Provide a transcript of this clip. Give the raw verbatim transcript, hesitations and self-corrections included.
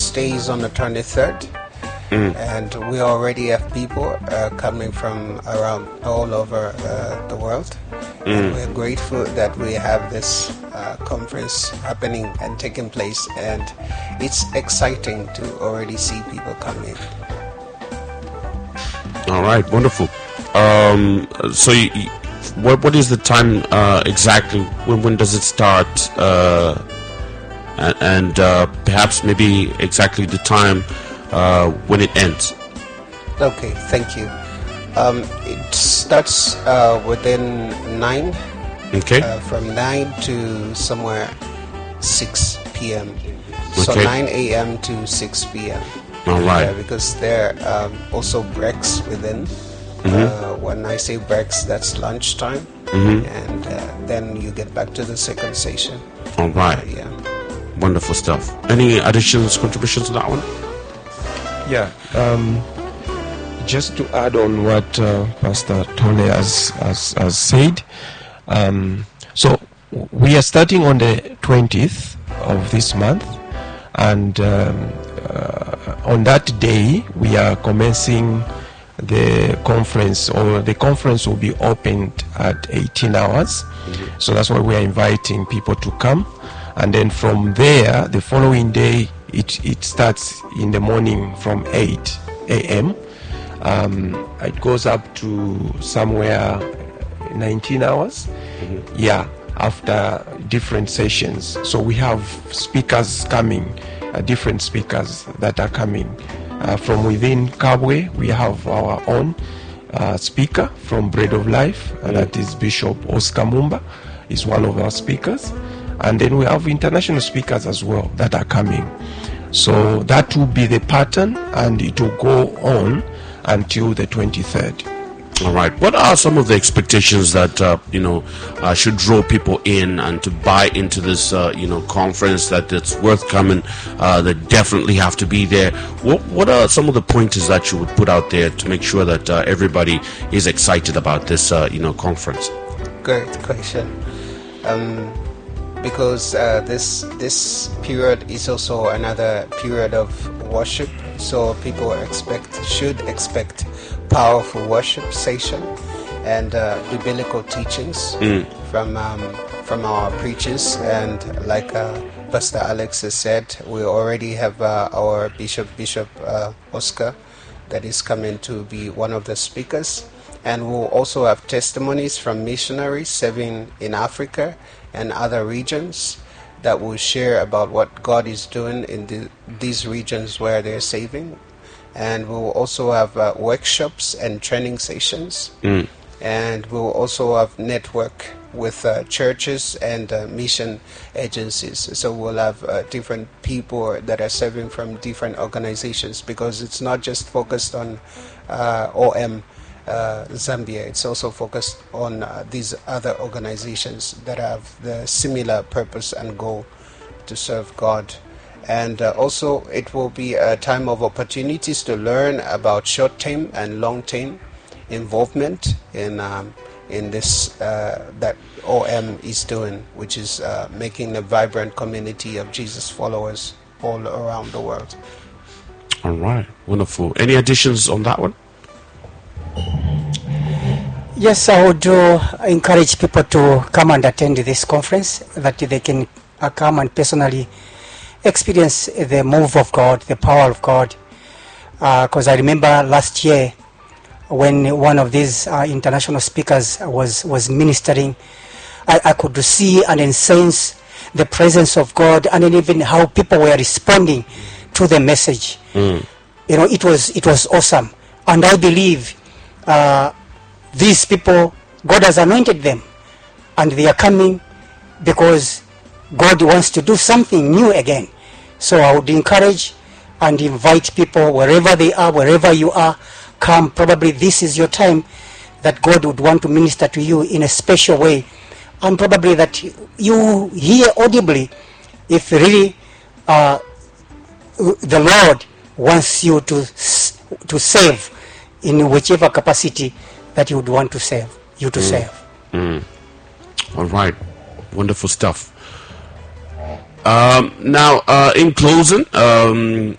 first day is on the twenty-third. Mm. And we already have people uh, coming from around all over uh, the world. Mm. And we're grateful that we have this uh, conference happening and taking place, and it's exciting to already see people coming. All right, wonderful. Um, so, you, you, what what is the time uh, exactly? When when does it start? Uh, and and uh, perhaps maybe exactly the time Uh, when it ends. Okay, thank you. Um, it starts uh, within nine. Okay. Uh, from nine to somewhere six p.m. Okay. So nine a.m. to six p.m. All right. Yeah, because there are um, also breaks within. Mm-hmm. Uh, when I say breaks, that's lunchtime, mm-hmm. and uh, then you get back to the second session. All right. Uh, yeah. Wonderful stuff. Any additions, contributions to that one? Yeah, um, just to add on what uh, Pastor Tole has, has, has said. Um, so we are starting on the twentieth of this month, and um, uh, on that day we are commencing the conference, or the conference will be opened at eighteen hours. Mm-hmm. So that's why we are inviting people to come, and then from there, the following day, It, it starts in the morning from eight a.m. Um, it goes up to somewhere nineteen hours. Mm-hmm. Yeah, after different sessions. So we have speakers coming, uh, different speakers that are coming. Uh, from within Kabwe, we have our own uh, speaker from Bread of Life, mm-hmm. and that is Bishop Oscar Mumba, is one of our speakers. And then we have international speakers as well that are coming. So that will be the pattern, and it will go on until the twenty-third. All right. What are some of the expectations that uh, you know uh, should draw people in and to buy into this uh, you know conference, that it's worth coming? Uh, that definitely have to be there. What What are some of the pointers that you would put out there to make sure that uh, everybody is excited about this uh, you know conference? Great question. Um, because uh, this this period is also another period of worship, so people expect should expect powerful worship session and uh, biblical teachings mm. from um, from our preachers. And like uh, Pastor Alex has said, we already have uh, our Bishop Bishop uh, Oscar that is coming to be one of the speakers, and we'll also have testimonies from missionaries serving in Africa and other regions that will share about what God is doing in the, these regions where they're saving. And we'll also have uh, workshops and training sessions. Mm. And we'll also have network with uh, churches and uh, mission agencies. So we'll have uh, different people that are serving from different organizations, because it's not just focused on uh, O M Uh, Zambia. It's also focused on uh, these other organizations that have the similar purpose and goal to serve God. And uh, also it will be a time of opportunities to learn about short-term and long-term involvement in um, in this uh, that O M is doing, which is uh, making a vibrant community of Jesus followers all around the world. All right, wonderful. Any additions on that one? Yes, I would uh, encourage people to come and attend this conference, that they can uh, come and personally experience the move of God, the power of God. Because uh, I remember last year when one of these uh, international speakers was, was ministering, I, I could see and then sense the presence of God, and then even how people were responding to the message. Mm. You know, it was, it was awesome. And I believe uh, these people, God has anointed them, and they are coming because God wants to do something new again. So I would encourage and invite people, wherever they are, wherever you are, come. Probably this is your time that God would want to minister to you in a special way, and probably that you hear audibly if really uh, the Lord wants you to to save in whichever capacity that you would want to serve, you to mm. serve. Mm. All right. Wonderful stuff. Um, now, uh, in closing, um,